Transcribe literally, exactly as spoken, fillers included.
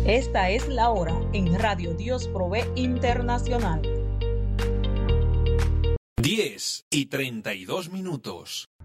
Esta es la hora en Radio Dios Provee Internacional. diez y treinta y dos minutos.